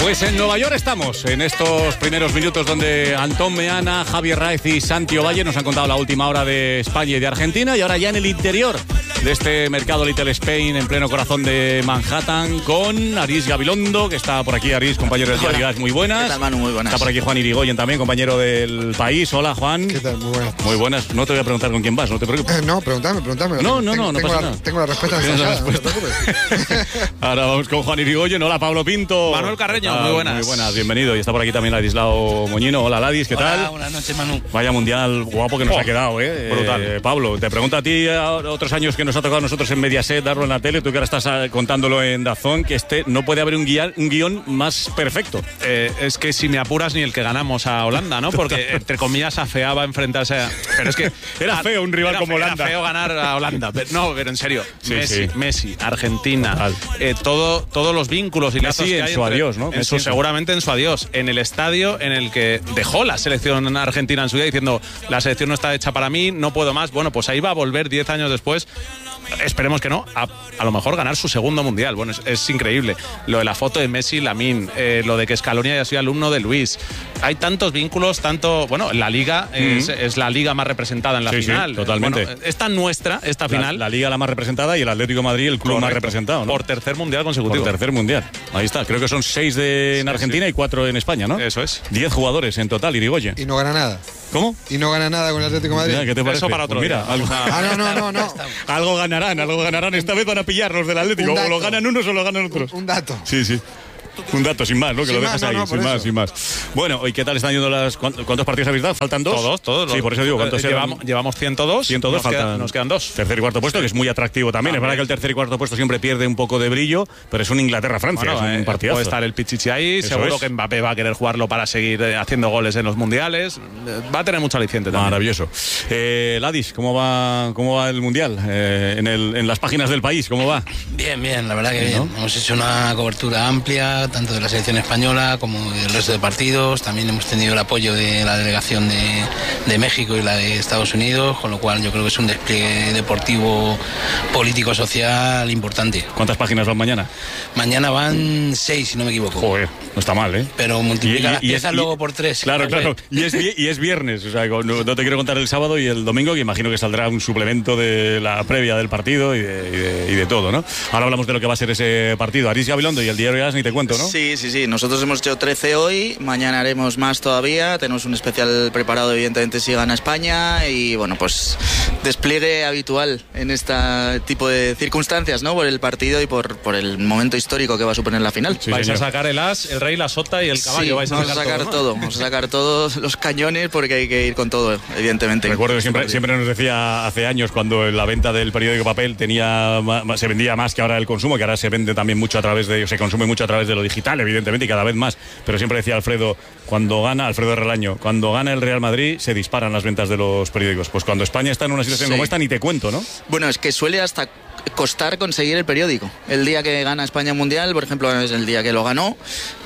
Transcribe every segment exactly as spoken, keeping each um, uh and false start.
Pues en Nueva York estamos, en estos primeros minutos donde Antón Meana, Javier Raez y Santi Ovalle nos han contado la última hora de España y de Argentina, y ahora ya en el interior de este mercado Little Spain, en pleno corazón de Manhattan, con Aris Gabilondo, que está por aquí. Aris, compañero del Diario As, muy buenas. ¿Qué tal, Manu? Muy buenas. Está por aquí Juan Irigoyen también, compañero del País. Hola, Juan. ¿Qué tal? Muy buenas. Muy buenas. No te voy a preguntar con quién vas, no te preocupes. Eh, no, preguntame, preguntame. No, no, tengo, no, no tengo pasa la, nada. Tengo la respuesta Tienes la ensayada, no te respuesta. preocupes. Ahora vamos con Juan Irigoyen. Hola, Pablo Pinto. Manuel Carreño, Ah, muy buenas. Muy buenas, bienvenido. Y está por aquí también Ladislao Moñino. Hola, Ladis, ¿qué Hola, tal? buenas noches, Manu. Vaya mundial guapo que nos Oh, ha quedado, ¿eh? brutal. Eh, Pablo, te pregunto a ti, a otros años que nos ha tocado a nosotros en Mediaset darlo en la tele, tú que ahora estás ah, contándolo en DAZN, que este no puede haber un guión, un guión más perfecto. Eh, es que si me apuras ni el que ganamos a Holanda, ¿no? Porque entre comillas afeaba enfrentarse a... Pero es que Era feo un rival era como fe- Holanda. Era feo ganar a Holanda. Pero, no, pero en serio, Sí, Messi, sí. Messi, Argentina, Total. eh, todo, todos los vínculos y lazos Messi que en hay su entre- adiós, ¿no? en Messi su- en su- seguramente en su adiós, en el estadio en el que dejó la selección argentina en su día diciendo la selección no está hecha para mí, no puedo más. Bueno, pues ahí va a volver diez años después. Esperemos que no, a, a lo mejor ganar su segundo mundial. Bueno, es, es increíble. Lo de la foto de Messi y Lamine, eh, lo de que Scaloni haya sido alumno de Luis. Hay tantos vínculos, tanto. Bueno, la Liga es, es la liga más representada en la Sí, sí, final. totalmente. Bueno, es tan nuestra esta La, final. la Liga la más representada y el Atlético de Madrid el club más Correcto. representado, ¿no? Por tercer mundial consecutivo. Por tercer mundial. Ahí está. Creo que son seis de, en Sí, Argentina sí. y cuatro en España, ¿no? Eso es. Diez jugadores en total, Irigoyen. Y no gana nada. ¿Cómo? Y no gana nada con el Atlético de Madrid. Mira, ¿qué te parece? Eso para otro Pues mira, día. algo, Ah, no, no, no, no. algo ganarán, algo ganarán. Esta vez van a pillar los del Atlético. Un O dato. lo ganan unos o lo ganan otros. Un dato. Sí, sí. Un dato, sin más, ¿no? Que Sin lo más, dejas no, ahí, no, sin por más, eso. sin más. Bueno, ¿y qué tal están yendo las... ¿Cuántos, cuántos partidos habéis dado? ¿Faltan dos? Todos, todos. Sí, por eso digo, ¿cuántos Eh, eran? llevamos, llevamos ciento dos. ciento dos, nos, queda- faltan... nos quedan dos. Tercer y cuarto puesto, que es muy atractivo también. Es También. verdad que el tercer y cuarto puesto siempre pierde un poco de brillo, pero es un Inglaterra-Francia, Bueno, es un eh, partidazo. puede estar el Pichichi ahí, Eso seguro es. que Mbappé va a querer jugarlo para seguir eh, haciendo goles en los mundiales. Eh, Va a tener mucho aliciente también. Maravilloso. Eh, Ladis, ¿cómo va, cómo va el Mundial? Eh, en, el, en las páginas del país, ¿cómo va? Bien, bien, la verdad que bien. Hemos hecho una cobertura amplia, tanto de la selección española como del resto de partidos. También hemos tenido el apoyo de la delegación de, de México y la de Estados Unidos, con lo cual yo creo que es un despliegue deportivo, político, social importante. ¿Cuántas páginas van mañana? Mañana van seis, si no me equivoco. Joder, no está mal, ¿eh? Pero multiplica Y- y- las y es- piezas y- luego por tres. Claro, Claro, claro. Y es, vi- y es viernes. O sea, no, no te quiero contar el sábado y el domingo, que imagino que saldrá un suplemento de la previa del partido y de, y de- y de todo, ¿no? Ahora hablamos de lo que va a ser ese partido. Aris Gabilondo y el Diario As, ni te cuento, ¿no? Sí, sí, sí. Nosotros hemos hecho trece hoy, mañana haremos más todavía. Tenemos un especial preparado, evidentemente, si gana España. Y bueno, pues despliegue habitual en este tipo de circunstancias, ¿no? Por el partido y por, por el momento histórico que va a suponer la final. Sí, vais señor. a sacar el as, el rey, la sota y el caballo. Sí, vais a vamos sacar, a sacar todo, ¿no? todo, vamos a sacar todos los cañones porque hay que ir con todo, evidentemente. Recuerdo que siempre, siempre nos decía hace años, cuando la venta del periódico papel tenía ma- ma- se vendía más que ahora el consumo, que ahora se vende también mucho a través de, se consume mucho a través de lo digital, evidentemente, y cada vez más. Pero siempre decía Alfredo, cuando gana, Alfredo Relaño, cuando gana el Real Madrid, se disparan las ventas de los periódicos. Pues cuando España está en una situación Sí. como esta, ni te cuento, ¿no? Bueno, es que suele hasta costar conseguir el periódico. El día que gana España Mundial, por ejemplo, es el día que lo ganó,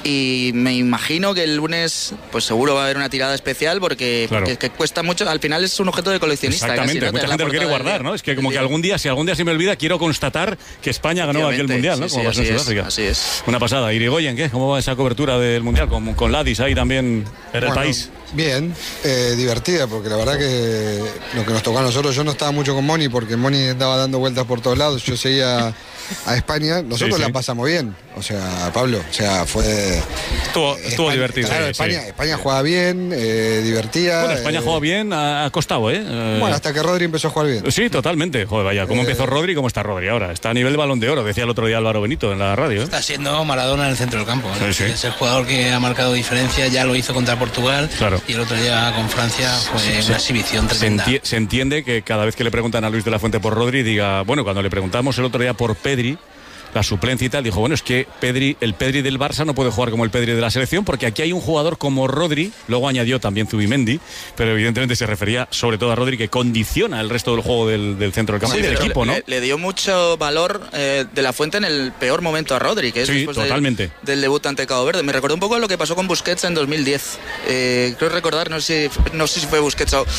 y me imagino que el lunes pues seguro va a haber una tirada especial porque, Claro. porque es que cuesta mucho, al final es un objeto de coleccionista. Exactamente, casi, ¿no? mucha Tener la gente lo quiere portada del guardar, día. ¿no? Es que como El que día. algún día, si algún día se me olvida, quiero constatar que España ganó aquel Efectivamente, Mundial, ¿no? sí, Como sí, pasó en así es, Sudáfrica. así es. Una pasada. Irigoyen, ¿qué? ¿Cómo va esa cobertura del Mundial? Con, con Ladis ahí también en el Bueno, país. Bien, eh, divertida, porque la verdad que lo que nos tocó a nosotros, yo no estaba mucho con Moni, porque Moni andaba dando vueltas por todos lados, yo seguía a España, nosotros Sí, sí. la pasamos bien, o sea, Pablo, o sea, fue... Estuvo, estuvo España- divertido. Claro, Sí, España, sí. España juega bien, eh, divertida. Bueno, España eh, juega bien, ha, ha costado, ¿eh? Eh, Bueno, hasta que Rodri empezó a jugar bien. Sí, totalmente. Joder, vaya, ¿cómo Eh, empezó Rodri y cómo está Rodri ahora? Está a nivel de Balón de Oro, decía el otro día Álvaro Benito en la radio, ¿eh? Está siendo Maradona en el centro del campo, ¿no? Sí, sí. Es el jugador que ha marcado diferencia, ya lo hizo contra Portugal, Claro. y el otro día con Francia fue una exhibición Se, tremenda. enti- se entiende que cada vez que le preguntan a Luis de la Fuente por Rodri, diga, bueno, cuando le preguntamos el otro día por Pedri, la suplencia y tal, dijo, bueno, es que Pedri, el Pedri del Barça no puede jugar como el Pedri de la selección, porque aquí hay un jugador como Rodri, luego añadió también Zubimendi, pero evidentemente se refería sobre todo a Rodri, que condiciona el resto del juego del, del centro del campo Sí, y del pero equipo, ¿no? le, le dio mucho valor eh, de la Fuente en el peor momento a Rodri, que es Sí, después del- totalmente. Del, debut ante Cabo Verde. Me recordó un poco lo que pasó con Busquets en dos mil diez. Eh, creo recordar, no sé, si, no sé si fue Busquets o,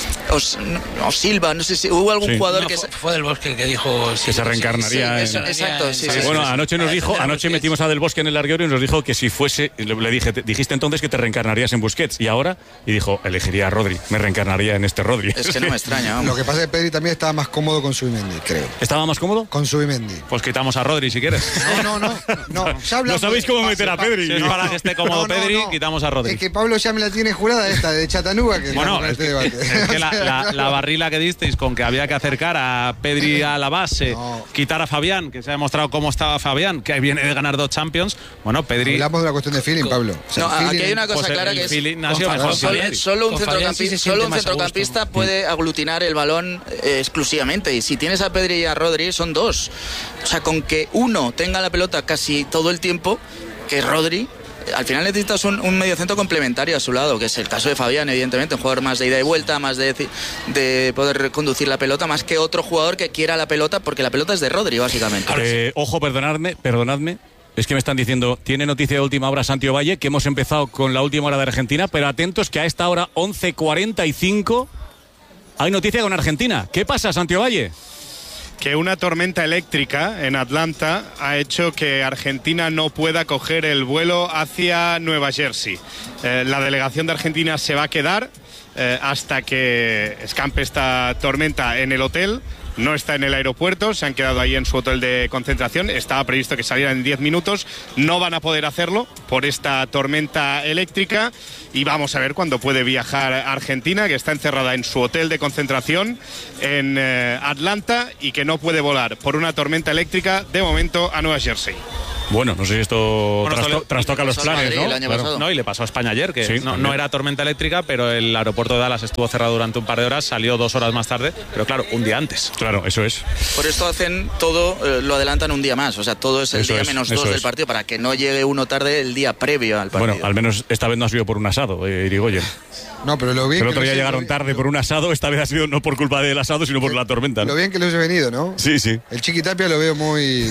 o, o Silva, no sé si hubo algún Sí. jugador No, que... fue, se- fue del Bosque el que dijo Que se reencarnaría Sí, en- eso- exacto, sí, sí, Sí, sí. bueno, no, anoche nos dijo, anoche metimos a Del Bosque en el larguero y nos dijo que si fuese, le dije, te, dijiste entonces que te reencarnarías en Busquets, y ahora, y dijo, elegiría a Rodri, me reencarnaría en este Rodri. Es que no me extraña, vamos. Lo que pasa es que Pedri también estaba más cómodo con Zubimendi, creo. ¿Estaba más cómodo? Con Zubimendi. Pues quitamos a Rodri si quieres. No, no, no. no, ya hablamos No sabéis cómo de- meter a pase, Pedri. Si es no, para no. que esté cómodo No, no, Pedri, no. quitamos a Rodri. Es que Pablo ya me la tiene jurada esta de Chattanooga. Que Bueno, con es este que, debate. es que la, la- la barrila que disteis con que había que acercar a Pedri a la base, No. quitar a Fabián, que se ha demostrado cómo estaba Fabián, que viene de ganar dos Champions. Bueno, Pedri. Hablamos de una cuestión de feeling, Pablo. O sea, No, el aquí feeling- hay una cosa pues el- clara el que es feeling ha sido con mejor. Fabián, Pedri. Solo un Con Fabián sí centrocampista, se siente solo un más a gusto. centrocampista puede aglutinar el balón eh, exclusivamente. Y si tienes a Pedri y a Rodri, son dos. O sea, con que uno tenga la pelota casi todo el tiempo, que es Rodri, eh, al final necesitas un, un mediocentro complementario a su lado, que es el caso de Fabián, evidentemente, un jugador más de ida y vuelta, más de, de poder conducir la pelota, más que otro jugador que quiera la pelota, porque la pelota es de Rodri, básicamente. Eh, ojo, perdonadme, perdonadme. Es que me están diciendo, tiene noticia de última hora Santi Ovalle, que hemos empezado con la última hora de Argentina, pero atentos que a esta hora once cuarenta y cinco hay noticia con Argentina. ¿Qué pasa, Santi Ovalle? Que una tormenta eléctrica en Atlanta ha hecho que Argentina no pueda coger el vuelo hacia Nueva Jersey. Eh, la delegación de Argentina se va a quedar eh, hasta que escampe esta tormenta en el hotel. No está en el aeropuerto, se han quedado ahí en su hotel de concentración. Estaba previsto que salieran en diez minutos. No van a poder hacerlo por esta tormenta eléctrica. Y vamos a ver cuándo puede viajar a Argentina, que está encerrada en su hotel de concentración en eh, Atlanta y que no puede volar por una tormenta eléctrica de momento a Nueva Jersey. Bueno, no sé si esto Bueno, trasto- esto le- trastoca los pasó a planes, Madrid ¿no? el año Claro. pasado. No, y le pasó a España ayer, que Sí, no, también. no era tormenta eléctrica, pero el aeropuerto de Dallas estuvo cerrado durante un par de horas, salió dos horas más tarde, pero claro, un día antes. Claro, eso es. Por esto hacen todo, eh, lo adelantan un día más. O sea, todo es el Eso día es, menos eso dos del es. partido para que no llegue uno tarde el día previo al partido. Bueno, al menos esta vez no ha sido por un asado, eh, Irigoyen. No, pero lo bien El que otro lo día sé- llegaron tarde por un asado, esta vez ha sido no por culpa del asado, sino por la tormenta, ¿no? Lo bien que lo he venido, ¿no? Sí, sí. El Chiqui Tapia lo veo muy.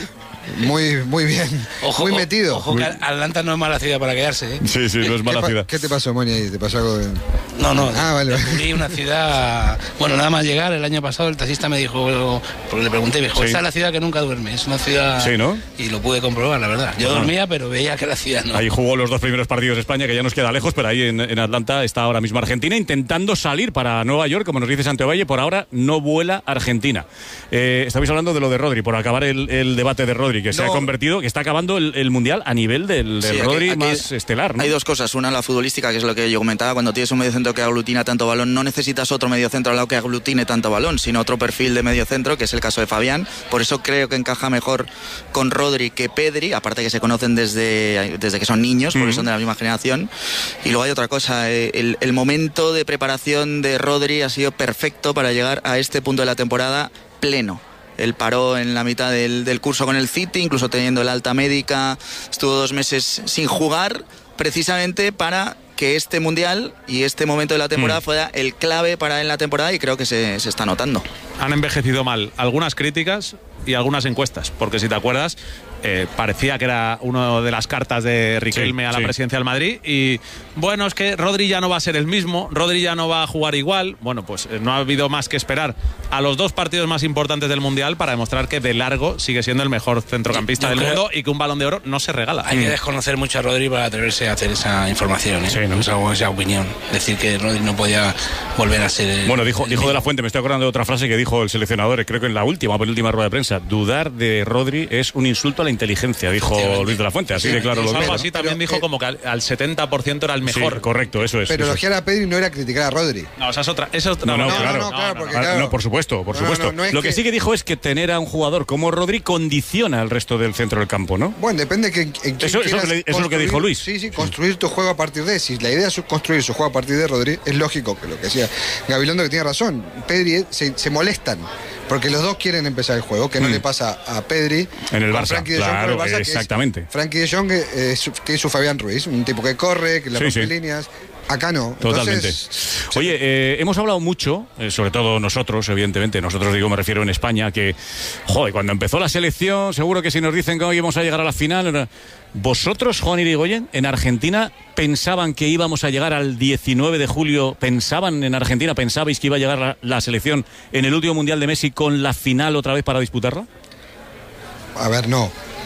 Muy, muy bien. muy metido. Ojo, que Atlanta no es mala ciudad para quedarse, ¿eh? Sí, sí, no es ¿Qué, mala pa- ciudad. ¿Qué te pasó, Moni, ahí? ¿Te pasó algo de.? No, no. Ah, vale, vale. Vi una ciudad. Bueno, nada más llegar, el año pasado el taxista me dijo, porque le pregunté, me dijo, Sí. esta es la ciudad que nunca duerme. Es una ciudad. Sí, ¿no? Y lo pude comprobar, la verdad. Yo Ajá. dormía, pero veía que la ciudad no. Ahí jugó los dos primeros partidos de España, que ya nos queda lejos, pero ahí en, en Atlanta está ahora mismo Argentina intentando salir para Nueva York, como nos dice Santi Ovalle. Por ahora no vuela Argentina. Eh, estabais hablando de lo de Rodri, por acabar el, el debate de Rodri, que se No. ha convertido, que está acabando el, el Mundial a nivel del, del Sí, aquí- Rodri aquí más estelar, ¿no? Hay dos cosas. Una, la futbolística, que es lo que yo comentaba. Cuando tienes un mediocentro que aglutina tanto balón, no necesitas otro mediocentro al lado que aglutine tanto balón, sino otro perfil de mediocentro, que es el caso de Fabián. Por eso creo que encaja mejor con Rodri que Pedri, aparte que se conocen desde, desde que son niños, porque son de la misma generación. Y luego hay otra cosa. eh, El, el momento de preparación de Rodri ha sido perfecto para llegar a este punto de la temporada pleno. Él paró en la mitad del, del curso con el City, incluso teniendo el alta médica, estuvo dos meses sin jugar, precisamente para que este Mundial y este momento de la temporada Mm. fuera el clave para él en la temporada, y creo que se, se está notando. Han envejecido mal algunas críticas y algunas encuestas, porque si te acuerdas, eh, parecía que era una de las cartas de Riquelme Sí, a la sí. presidencia del Madrid, y bueno, es que Rodri ya no va a ser el mismo, Rodri ya no va a jugar igual. Bueno, pues eh, no ha habido más que esperar a los dos partidos más importantes del Mundial para demostrar que de largo sigue siendo el mejor centrocampista Yo del creo- mundo y que un Balón de Oro no se regala. Hay que desconocer mucho a Rodri para atreverse a hacer esa información, ¿eh? Sí, ¿no? esa, esa opinión. Decir que Rodri no podía volver a ser. el- Bueno, dijo, el dijo de la mismo. Fuente, me estoy acordando de otra frase que dijo el seleccionador, creo que en la última, penúltima rueda de prensa: dudar de Rodri es un insulto a la inteligencia, dijo Luis de la Fuente, así de claro lo Pues algo dijo, así ¿no? también Pero, dicho eh, como que al, al setenta por ciento era el Sí, mejor. correcto, eso es. Pero eso es. elogiar a Pedri no era criticar a Rodri. No, esa es otra. Esa es otra No, no, manera. claro. no, claro, porque Ah, claro. no, por supuesto, por No, no, supuesto. no, no es Lo que que- sí que dijo es que tener a un jugador como Rodri condiciona al resto del centro del campo, ¿no? Bueno, depende que, en quién Eso- eso quieras que le- eso es lo que dijo construir- Luis. Sí, sí, construir tu juego a partir de. Si la idea es construir su juego a partir de Rodri, es lógico que lo que decía Gabilondo, que tiene razón. Pedri eh, se, se molestan. Porque los dos quieren empezar el juego, que no Mm. le pasa a Pedri. En el con Barça, Frenkie de Jong claro, con el Barça, que es exactamente. Frenkie de Jong, que es, su- que es su Fabián Ruiz, un tipo que corre, que le Sí, rompe sí. líneas. Acá no. Totalmente. Entonces, Oye, eh, hemos hablado mucho, eh, sobre todo nosotros, evidentemente, nosotros digo, me refiero en España, que, joder, cuando empezó la selección, seguro que si nos dicen que hoy vamos a llegar a la final, era- vosotros, Juan Irigoyen, en Argentina, pensaban que íbamos a llegar al diecinueve de julio, pensaban en Argentina, pensabais que iba a llegar la, la selección en el último Mundial de Messi con la final otra vez para disputarla. a ver, no.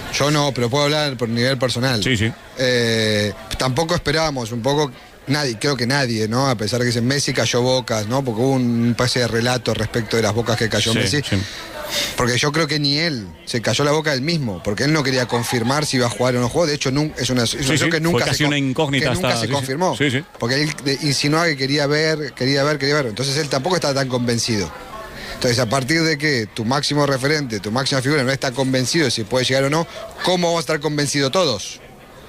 Yo no, pero puedo hablar por nivel personal. Sí, sí. Eh, tampoco esperábamos, un poco, nadie, creo que nadie, ¿no? A pesar de que dicen Messi cayó bocas, ¿no? Porque hubo un pase de relato respecto de las bocas que cayó Sí, Messi. sí. Porque yo creo que ni él se cayó la boca él mismo, porque él no quería confirmar si iba a jugar o no jugó. De hecho, nun- es una es una Sí, acción sí, que nunca fue casi se, con- una incógnita que nunca hasta- se sí, sí. confirmó. Sí, sí. Porque él de- insinuaba que quería ver, quería ver, quería ver. Entonces él tampoco estaba tan convencido. Entonces, a partir de que tu máximo referente, tu máxima figura no está convencido de si puede llegar o no, ¿cómo vamos a estar convencidos todos?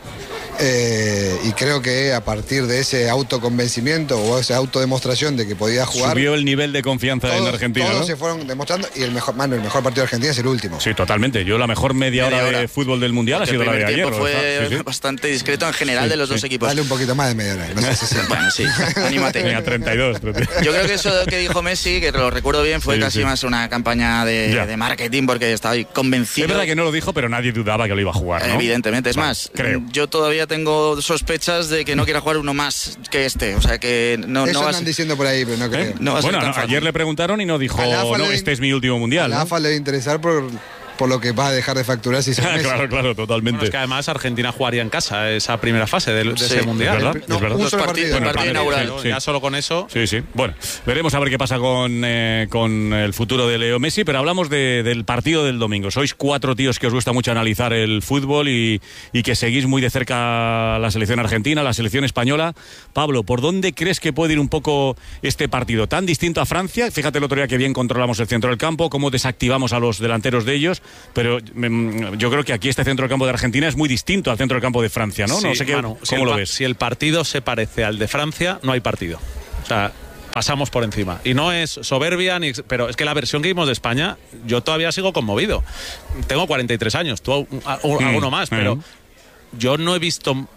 Eh, y creo que a partir de ese autoconvencimiento o esa autodemostración de que podía jugar, Subió el nivel de confianza todos, en Argentina, todos ¿no? se fueron demostrando y el mejor, mano, el mejor partido de Argentina es el último. Sí, totalmente. Yo la mejor media, Media hora, hora. de fútbol del Mundial ha El sido la de primer ayer. tiempo fue ¿verdad? Sí, sí. bastante discreto en general Sí, de los sí. dos equipos. Dale un poquito más de media hora. No sé si sea. Bueno, sí, anímate. Venga, treinta y dos. treinta y dos. Yo creo que eso que dijo Messi, que lo recuerdo bien, fue Sí, casi sí. más una campaña de, Ya. de marketing porque estaba ahí convencido. Es verdad que no lo dijo, pero nadie dudaba que lo iba a jugar, ¿no? Evidentemente, es Vale, más, creo. yo todavía tengo sospechas de que no quiera jugar uno más que este, o sea que no, Eso no va a andan ser- diciendo por ahí, pero no creo. ¿Eh? No va a ser Bueno, tan no, fácil. ayer le preguntaron y no dijo, A la AFA no, le- este es mi último A mundial. la ¿no? AFA le va a interesar por, por lo que va a dejar de facturar si se Messi. Claro, claro, totalmente. Bueno, es que además Argentina jugaría en casa esa primera fase de, de Sí, ese es mundial. verdad. No, es verdad. un Los solo partidos- partido. el partido Bueno, inaugural. sí, sí. Ya solo con eso. Sí, sí. Bueno, veremos a ver qué pasa con, eh, con el futuro de Leo Messi, pero hablamos de- del partido del domingo. Sois cuatro tíos que os gusta mucho analizar el fútbol y, y que seguís muy de cerca la selección argentina, la selección española. Pablo, ¿por dónde crees que puede ir un poco este partido? Tan distinto a Francia, fíjate el otro día que bien controlamos el centro del campo, cómo desactivamos a los delanteros de ellos, pero mm, yo creo que aquí este centro del campo de Argentina es muy distinto al centro del campo de Francia, ¿no? no Sí, sé qué, Manu, si ¿cómo el lo pa- ves? Si el partido se parece al de Francia, no hay partido. O sea, pasamos por encima. Y no es soberbia, ni, pero es que la versión que vimos de España, yo todavía sigo conmovido. Tengo cuarenta y tres años, tú a- a- alguno más, Mm, pero mm. yo no he visto